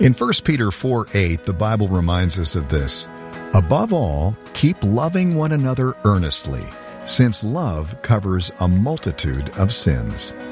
In 1 Peter 4:8, the Bible reminds us of this. Above all, keep loving one another earnestly, since love covers a multitude of sins.